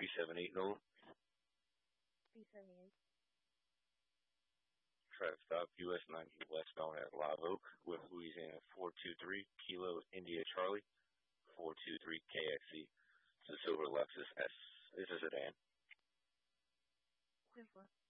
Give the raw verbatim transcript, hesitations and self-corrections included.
three seven eight Nola. three seven eight. Traffic stop U S ninety westbound at Live Oak with Louisiana four two three Kilo India Charlie four two three K X C. It's a silver Lexus S. It's a sedan. Super.